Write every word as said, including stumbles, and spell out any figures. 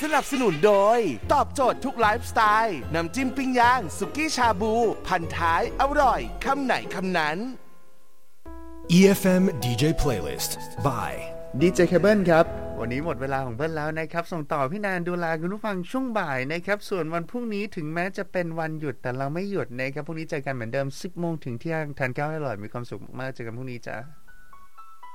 นับสนุนโดยตอบโจทย์ทุกไลฟ์สไตล์น้ำจิ้มปิ้งย่างสุกี้ชาบูพันท้ายอร่อยคำไหนคำนั้นอี เอฟ เอ็ม ดี เจ Playlist by ดี เจ Cable ครับวันนี้หมดเวลาของเบิ้ลแล้วนะครับส่งต่อพี่แนนดูแลคุณผู้ฟังช่วงบ่ายนะครับส่วนวันพรุ่งนี้ถึงแม้จะเป็นวันหยุดแต่เราไม่หยุดนะครับพรุ่งนี้เจอกันเหมือนเดิม สิบโมงถึงเที่ยงทานข้าวให้อร่อยมีความสุขมากเจอกันพรุ่งนี้จ้า